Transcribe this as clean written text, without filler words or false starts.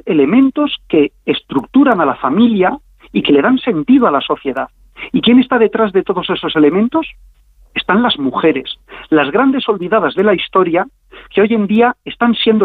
elementos que estructuran a la familia y que le dan sentido a la sociedad. ¿Y quién está detrás de todos esos elementos? Están las mujeres, las grandes olvidadas de la historia, que hoy en día están siendo